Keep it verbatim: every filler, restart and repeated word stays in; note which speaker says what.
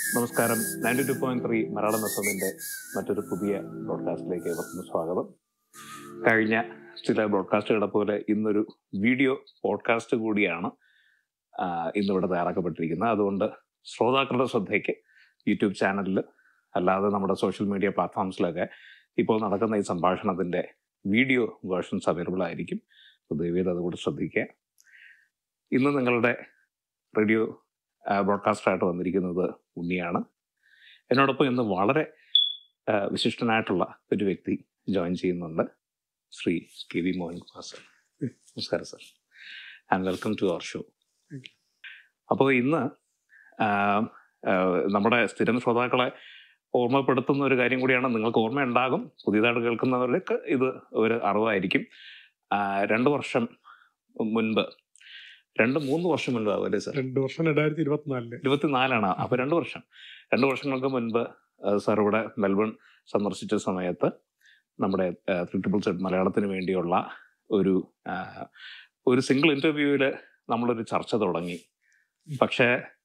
Speaker 1: നമസ്കാരം. Ninety two point three Malayalam എഫ്എമ്മിന്റെ മറ്റൊരു പുതിയ ബ്രോഡ്കാസ്റ്റിലേക്ക് ഏവർക്കും സ്വാഗതം. കഴിഞ്ഞ ചില ബ്രോഡ്കാസ്റ്റുകളെ പോലെ ഇന്നൊരു വീഡിയോ പോഡ്കാസ്റ്റ് കൂടിയാണ് ഇന്നിവിടെ തയ്യാറാക്കപ്പെട്ടിരിക്കുന്നത്. അതുകൊണ്ട് ശ്രോതാക്കളുടെ ശ്രദ്ധയ്ക്ക് യൂട്യൂബ് ചാനലിൽ അല്ലാതെ നമ്മുടെ സോഷ്യൽ മീഡിയ പ്ലാറ്റ്ഫോംസിലൊക്കെ ഇപ്പോൾ നടക്കുന്ന ഈ സംഭാഷണത്തിന്റെ വീഡിയോ വേർഷൻസ് അവൈലബിൾ ആയിരിക്കും. ദയവേത് അതുകൂടി ശ്രദ്ധിക്കുക. ഇന്ന് നിങ്ങളുടെ റേഡിയോ ബ്രോഡ്കാസ്റ്ററായിട്ട് വന്നിരിക്കുന്നത് ഉണ്ണിയാണ്. എന്നോടൊപ്പം ഇന്ന് വളരെ വിശിഷ്ടനായിട്ടുള്ള ഒരു വ്യക്തി ജോയിൻ ചെയ്യുന്നുണ്ട്, Shri K V Mohankumar sir. നമസ്കാരം sir, and welcome to our show. അപ്പോൾ ഇന്ന് നമ്മുടെ സ്ഥിരം ശ്രോതാക്കളെ ഓർമ്മപ്പെടുത്തുന്ന ഒരു കാര്യം കൂടിയാണ്. നിങ്ങൾക്ക് ഓർമ്മയുണ്ടാകും, പുതിയതായിട്ട് കേൾക്കുന്നവർക്ക് ഇത് ഒരു അറിവായിരിക്കും. രണ്ട് വർഷം മുൻപ് രണ്ട് മൂന്ന് വർഷം മുൻപ് അല്ലേ സർ?
Speaker 2: രണ്ട് വർഷം രണ്ടായിരത്തി ഇരുപത്തിനാലില്
Speaker 1: ഇരുപത്തിനാലാണ്. അപ്പൊ രണ്ടു വർഷം രണ്ടു വർഷങ്ങൾക്ക് മുൻപ് സാർ ഇവിടെ മെൽബൺ സന്ദർശിച്ച സമയത്ത് നമ്മുടെ ത്രീ ട്രിപ്പിൾ സെഡ് മലയാളത്തിന് വേണ്ടിയുള്ള ഒരു ഒരു സിംഗിൾ ഇന്റർവ്യൂവില് നമ്മളൊരു ചർച്ച തുടങ്ങി. പക്ഷേ